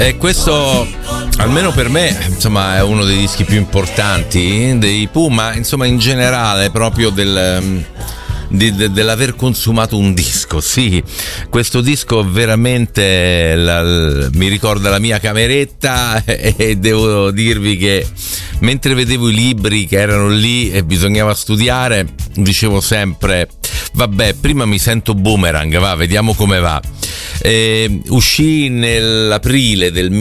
E questo, almeno per me, insomma, è uno dei dischi più importanti dei Puma, insomma, in generale, proprio dell'aver consumato un disco. Sì, questo disco veramente mi ricorda la mia cameretta e devo dirvi che mentre vedevo i libri che erano lì e bisognava studiare, dicevo sempre: vabbè, prima mi sento Boomerang, va, vediamo come va. Uscì nell'aprile del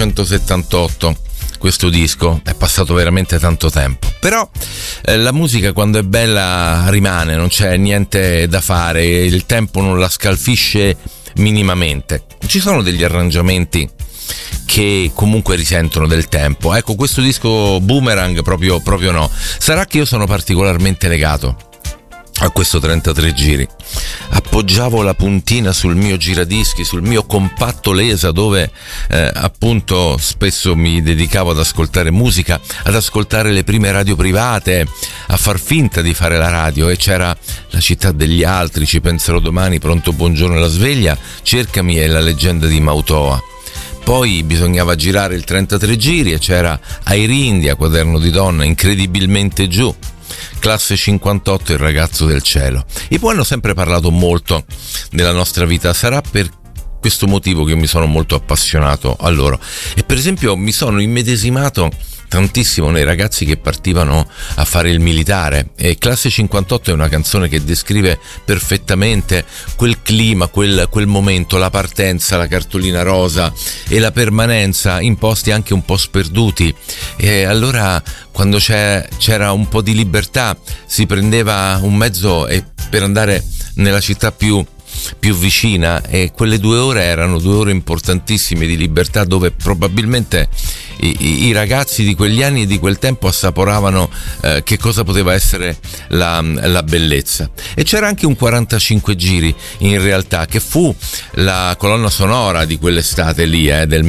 1978 questo disco, è passato veramente tanto tempo, però la musica quando è bella rimane, non c'è niente da fare, il tempo non la scalfisce minimamente. Ci sono degli arrangiamenti che comunque risentono del tempo. Ecco, questo disco Boomerang proprio no. Sarà che io sono particolarmente legato a questo 33 giri. Appoggiavo la puntina sul mio giradischi, sul mio compatto Lesa, dove appunto spesso mi dedicavo ad ascoltare musica, ad ascoltare le prime radio private, a far finta di fare la radio, e c'era La città degli altri, Ci penserò domani, Pronto buongiorno e La sveglia, Cercami e La leggenda di Mautoa. Poi bisognava girare il 33 giri e c'era Air India, Quaderno di donna, Incredibilmente giù, Classe 58, Il ragazzo del cielo. I Pooh hanno sempre parlato molto della nostra vita, sarà per questo motivo che io mi sono molto appassionato a loro, e per esempio mi sono immedesimato tantissimo nei ragazzi che partivano a fare il militare, e Classe 58 è una canzone che descrive perfettamente quel clima, quel momento, la partenza, la cartolina rosa e la permanenza in posti anche un po' sperduti. E allora, quando c'era un po' di libertà, si prendeva un mezzo per andare nella città più vicina, e quelle 2 ore erano 2 ore importantissime di libertà, dove probabilmente i ragazzi di quegli anni e di quel tempo assaporavano che cosa poteva essere la bellezza. E c'era anche un 45 giri, in realtà, che fu la colonna sonora di quell'estate lì, del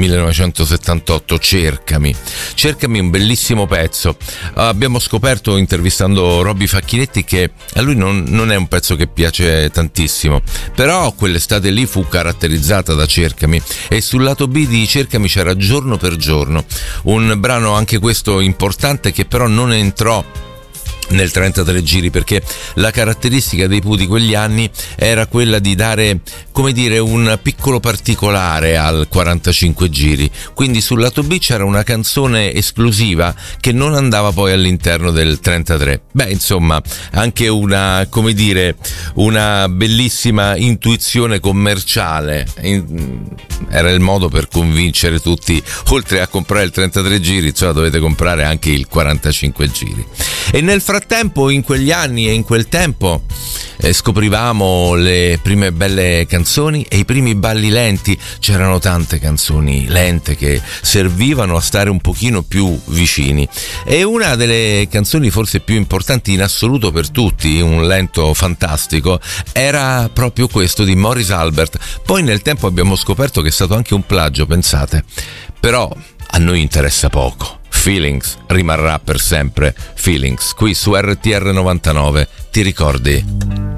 1978, Cercami, un bellissimo pezzo. Abbiamo scoperto, intervistando Robby Facchinetti, che a lui non è un pezzo che piace tantissimo, però quell'estate lì fu caratterizzata da Cercami, e sul lato B di Cercami c'era Giorno per giorno, un brano anche questo importante, che però non entrò nel 33 giri, perché la caratteristica dei Pooh di quegli anni era quella di dare, come dire, un piccolo particolare al 45 giri, quindi sul lato B c'era una canzone esclusiva che non andava poi all'interno del 33. Beh, insomma, anche una, come dire, una bellissima intuizione commerciale. Era il modo per convincere tutti: oltre a comprare il 33 giri, insomma, dovete comprare anche il 45 giri. E nel frattempo, in quegli anni e in quel tempo, scoprivamo le prime belle canzoni e i primi balli lenti. C'erano tante canzoni lente che servivano a stare un pochino più vicini, e una delle canzoni forse più importanti in assoluto per tutti, un lento fantastico, era proprio questo di Maurice Albert. Poi nel tempo abbiamo scoperto che è stato anche un plagio, pensate, però a noi interessa poco. Feelings rimarrà per sempre Feelings, qui su RTR 99. Ti ricordi?